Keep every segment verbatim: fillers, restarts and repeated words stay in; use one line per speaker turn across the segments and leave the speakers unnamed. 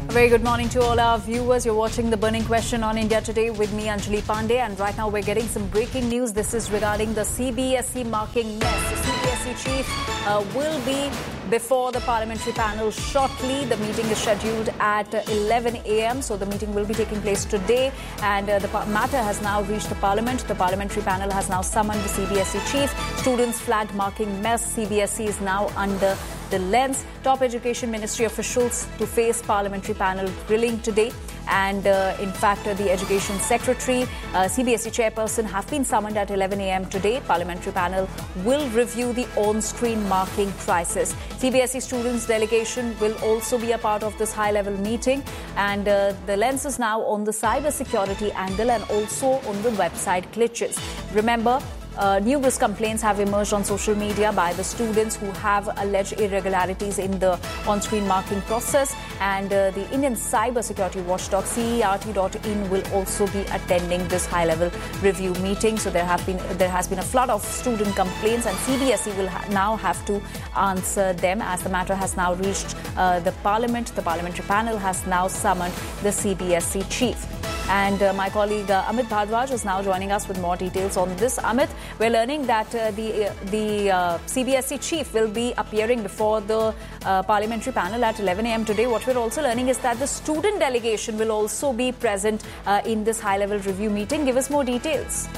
A very good morning to all our viewers. You're watching The Burning Question on India Today with me, Anjali Pandey. And right now we're getting some breaking news. This is regarding the C B S E marking mess. The C B S E chief uh, will be before the parliamentary panel shortly. The meeting is scheduled at eleven a m So the meeting will be taking place today. And uh, the matter has now reached the parliament. The parliamentary panel has now summoned the C B S E chief. Students flagged marking mess. C B S E is now under the lens. Top Education Ministry officials to face parliamentary panel grilling today. And uh, in fact, uh, the Education Secretary, uh, C B S E chairperson have been summoned at eleven a m today. Parliamentary panel will review the on-screen marking crisis. C B S E students delegation will also be a part of this high-level meeting. And uh, the lens is now on the cyber security angle and also on the website glitches. Remember, Uh, numerous complaints have emerged on social media by the students who have alleged irregularities in the on-screen marking process. And uh, the Indian Cyber Security Watchdog, C E R T dot in, will also be attending this high-level review meeting. So there have been there has been a flood of student complaints, and C B S E will ha- now have to answer them as the matter has now reached uh, the Parliament. The parliamentary panel has now summoned the C B S E chief. And uh, my colleague uh, Amit Bhardwaj is now joining us with more details on this. Amit, we're learning that uh, the uh, the uh, C B S E chief will be appearing before the uh, parliamentary panel at eleven a m today. What we're also learning is that the student delegation will also be present uh, in this high-level review meeting. Give us more details.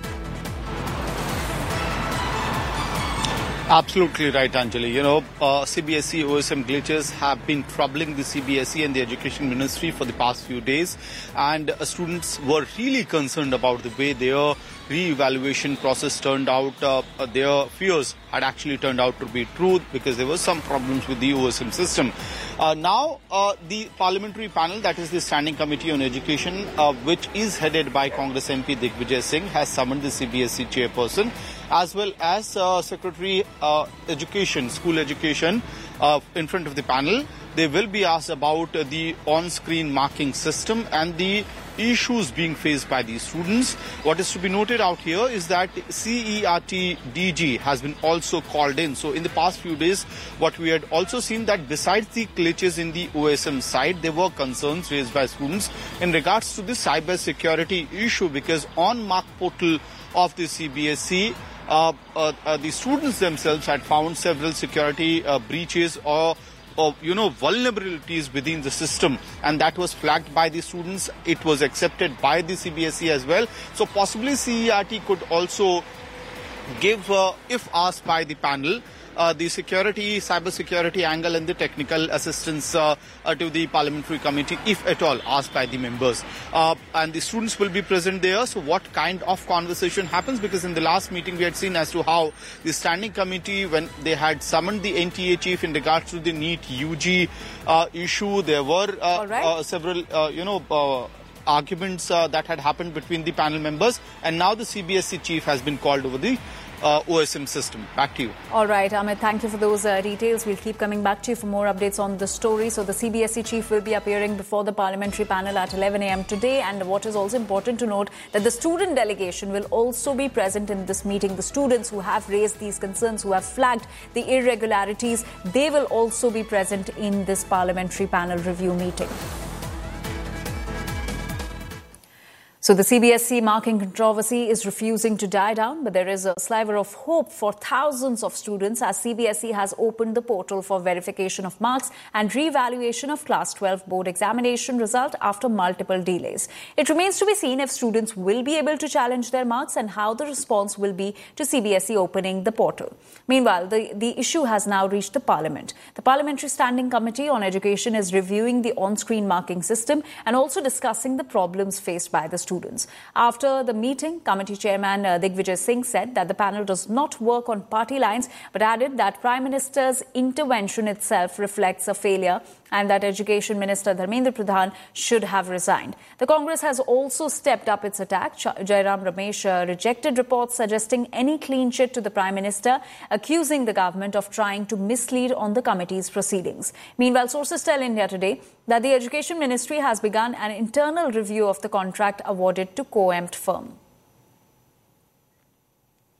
Absolutely right, Anjali. You know, uh, C B S E O S M glitches have been troubling the C B S E and the Education Ministry for the past few days. And uh, students were really concerned about the way their re-evaluation process turned out. Uh, uh, their fears had actually turned out to be true because there were some problems with the O S M system. Uh, now, uh, the parliamentary panel, that is the Standing Committee on Education, uh, which is headed by Congress M P Digvijay Singh, has summoned the C B S E chairperson, as well as uh, Secretary uh, Education, School Education, uh, in front of the panel. They will be asked about uh, the on-screen marking system and the issues being faced by these students. What is to be noted out here is that C E R T D G has been also called in. So in the past few days, what we had also seen that besides the glitches in the O S M side, there were concerns raised by students in regards to the cyber security issue, because on Mark portal of the C B S E, uh, uh, uh, the students themselves had found several security uh, breaches or Of, you know, vulnerabilities within the system, and that was flagged by the students. It was accepted by the C B S E as well. So possibly C E R T could also give, uh, if asked by the panel, Uh, the security, cyber security angle and the technical assistance uh, uh, to the parliamentary committee, if at all asked by the members. Uh, and the students will be present there. So what kind of conversation happens? Because in the last meeting we had seen as to how the standing committee, when they had summoned the N T A chief in regards to the NEET U G uh, issue, there were uh, right. uh, several, uh, you know, uh, arguments uh, that had happened between the panel members. And now the C B S E chief has been called over the Uh, O S M system. Back to you.
All right, Amit, thank you for those uh, details. We'll keep coming back to you for more updates on the story. So the C B S E chief will be appearing before the parliamentary panel at eleven a m today. And what is also important to note, that the student delegation will also be present in this meeting. The students who have raised these concerns, who have flagged the irregularities, they will also be present in this parliamentary panel review meeting. So the C B S E marking controversy is refusing to die down, but there is a sliver of hope for thousands of students as C B S E has opened the portal for verification of marks and re-evaluation of Class twelve board examination result after multiple delays. It remains to be seen if students will be able to challenge their marks and how the response will be to C B S E opening the portal. Meanwhile, the, the issue has now reached the Parliament. The Parliamentary Standing Committee on Education is reviewing the on-screen marking system and also discussing the problems faced by the students. Students. After the meeting, committee chairman uh, Digvijay Singh said that the panel does not work on party lines, but added that Prime Minister's intervention itself reflects a failure and that Education Minister Dharmendra Pradhan should have resigned. The Congress has also stepped up its attack. Jairam Ramesh uh, rejected reports suggesting any clean chit to the Prime Minister, accusing the government of trying to mislead on the committee's proceedings. Meanwhile, sources tell India Today that the Education Ministry has begun an internal review of the contract awarded to COEMT firm.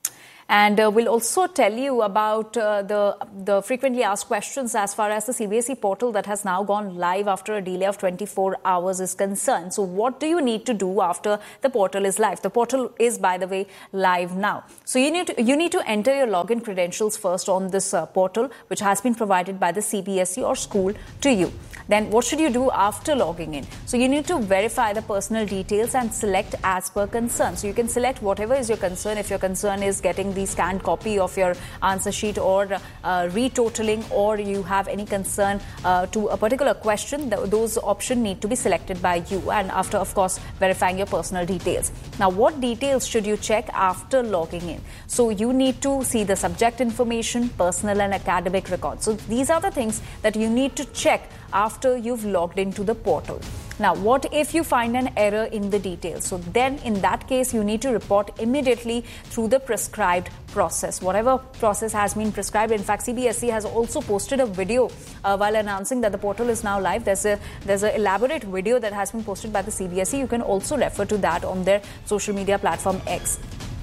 And uh, we'll also tell you about uh, the, the frequently asked questions as far as the C B S E portal that has now gone live after a delay of twenty-four hours is concerned. So what do you need to do after the portal is live? The portal is, by the way, live now. So you need to, you need to enter your login credentials first on this uh, portal, which has been provided by the C B S E or school to you. Then what should you do after logging in? So you need to verify the personal details and select as per concern. So you can select whatever is your concern. If your concern is getting the scanned copy of your answer sheet or uh, retotaling, or you have any concern uh, to a particular question, th- those options need to be selected by you. And after, of course, verifying your personal details. Now, what details should you check after logging in? So you need to see the subject information, personal and academic records. So these are the things that you need to check after you've logged into the portal. Now, what if you find an error in the details? So then in that case, you need to report immediately through the prescribed process. Whatever process has been prescribed. In fact, C B S E has also posted a video uh, while announcing that the portal is now live. There's a there's an elaborate video that has been posted by the C B S E. You can also refer to that on their social media platform X.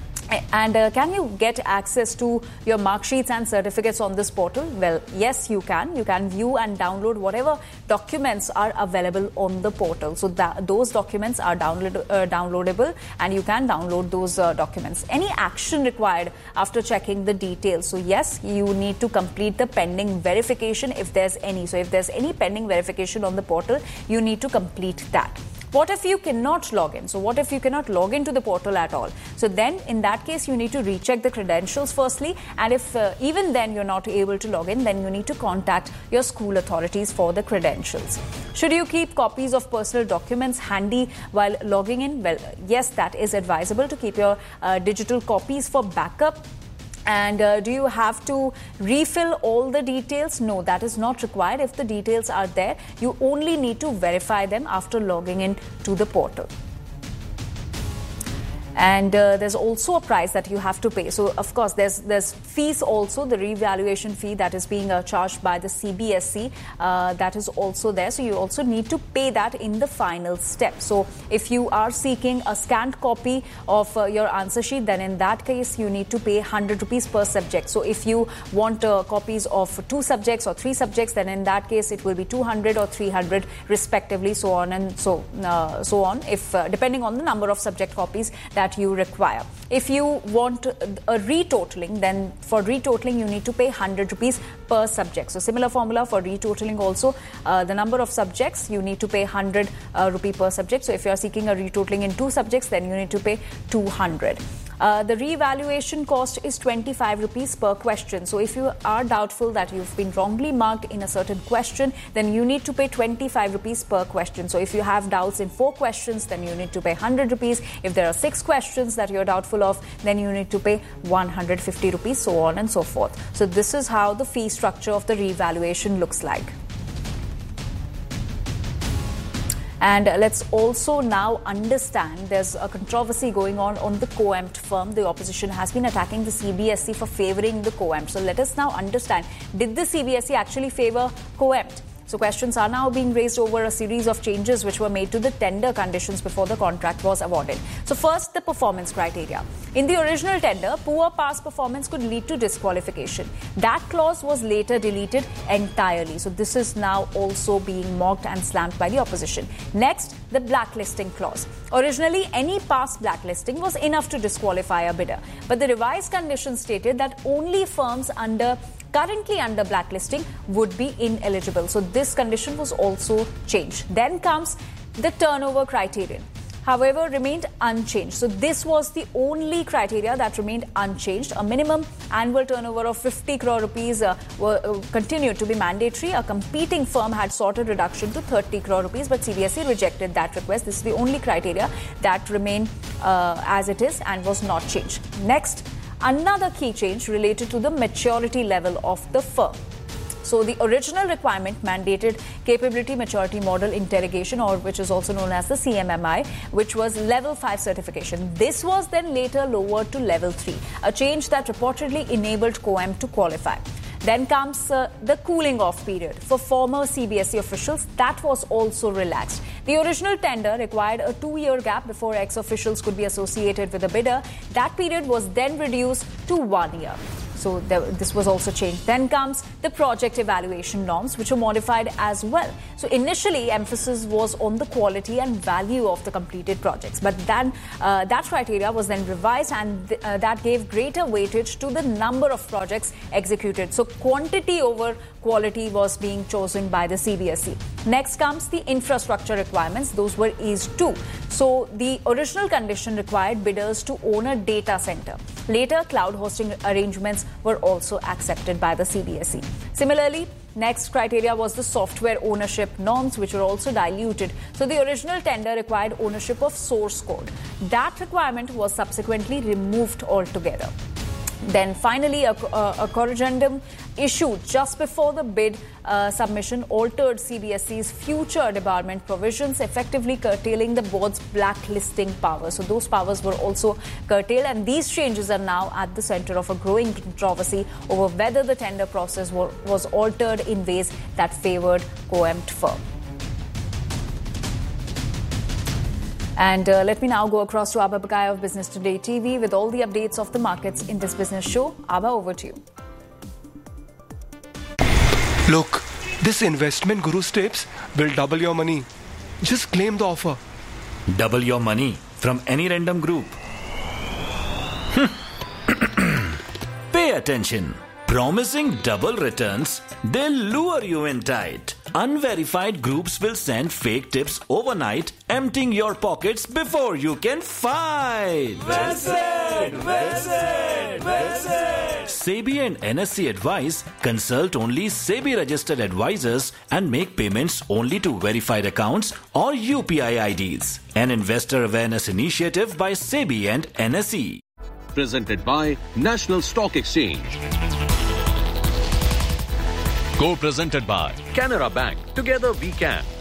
And uh, can you get access to your mark sheets and certificates on this portal? Well, yes, you can. You can view and download whatever documents are available on the portal. So that, those documents are download, uh, downloadable, and you can download those uh, documents. Any action required after checking the details? So yes, you need to complete the pending verification if there's any. So if there's any pending verification on the portal, you need to complete that. What if you cannot log in? So what if you cannot log into the portal at all? So then in that case, you need to recheck the credentials firstly. And if uh, even then you're not able to log in, then you need to contact your school authorities for the credentials. Should you keep copies of personal documents handy while logging in? Well, yes, that is advisable to keep your uh, digital copies for backup. And uh, do you have to refill all the details? No, that is not required. If the details are there, you only need to verify them after logging in to the portal. And uh, there's also a price that you have to pay. So, of course, there's there's fees also, the revaluation fee that is being uh, charged by the C B S E. Uh, that is also there. So, you also need to pay that in the final step. So, if you are seeking a scanned copy of uh, your answer sheet, then in that case, you need to pay one hundred rupees per subject. So, if you want uh, copies of two subjects or three subjects, then in that case, it will be two hundred or three hundred respectively, so on and so, uh, so on, if uh, depending on the number of subject copies that that you require. If you want a retotaling, then for retotaling you need to pay one hundred rupees per subject. So similar formula for retotaling also. Uh, the number of subjects, you need to pay one hundred uh, rupee per subject. So if you are seeking a retotaling in two subjects, then you need to pay two hundred. Uh, the revaluation cost is twenty-five rupees per question. So if you are doubtful that you've been wrongly marked in a certain question, then you need to pay twenty-five rupees per question. So if you have doubts in four questions, then you need to pay one hundred rupees. If there are six questions that you're doubtful of, then you need to pay one hundred fifty rupees, so on and so forth. So this is how the fee structure of the revaluation looks like. And let's also now understand there's a controversy going on on the COEMT firm. The opposition has been attacking the C B S E for favouring the COEMT. So let us now understand, did the C B S E actually favour COEMT? So questions are now being raised over a series of changes which were made to the tender conditions before the contract was awarded. So first, the performance criteria. In the original tender, poor past performance could lead to disqualification. That clause was later deleted entirely. So this is now also being mocked and slammed by the opposition. Next, the blacklisting clause. Originally, any past blacklisting was enough to disqualify a bidder. But the revised condition stated that only firms under currently under blacklisting would be ineligible. So this condition was also changed. Then comes the turnover criterion. However, remained unchanged. So this was the only criteria that remained unchanged. A minimum annual turnover of fifty crore rupees uh, were, uh, continued to be mandatory. A competing firm had sought a reduction to thirty crore rupees, but C B S E rejected that request. This is the only criteria that remained uh, as it is and was not changed. Next, another key change related to the maturity level of the firm. So the original requirement mandated capability maturity model interrogation, or which is also known as the C M M I, which was level five certification. This was then later lowered to level three, a change that reportedly enabled COEMT to qualify. Then comes uh, the cooling off period. For former C B S E officials, that was also relaxed. The original tender required a two-year gap before ex-officials could be associated with a bidder. That period was then reduced to one year. So there, this was also changed. Then comes the project evaluation norms, which were modified as well. So initially, emphasis was on the quality and value of the completed projects. But then uh, that criteria was then revised, and th- uh, that gave greater weightage to the number of projects executed. So quantity over quality was being chosen by the C B S E. Next comes the infrastructure requirements. Those were eased too. So the original condition required bidders to own a data center. Later, cloud hosting arrangements were also accepted by the C B S E. Similarly, next criteria was the software ownership norms, which were also diluted. So the original tender required ownership of source code. That requirement was subsequently removed altogether. Then finally, a, a, a corrigendum issued just before the bid uh, submission altered C B S E's future debarment provisions, effectively curtailing the board's blacklisting powers. So those powers were also curtailed, and these changes are now at the center of a growing controversy over whether the tender process were, was altered in ways that favored co-empt firm. And uh, let me now go across to Abha Bakaya of Business Today T V with all the updates of the markets in this business show. Abha, over to you.
Look, this investment guru tips will double your money. Just claim the offer.
Double your money from any random group. Pay attention. Promising double returns, they'll lure you in tight. Unverified groups will send fake tips overnight, emptying your pockets before you can fight.
Well said, well said, well said.
SEBI and N S E advise consult only SEBI registered advisors and make payments only to verified accounts or U P I I Ds. An investor awareness initiative by SEBI and N S E.
Presented by National Stock Exchange.
Co-presented by
Canara Bank. Together we can.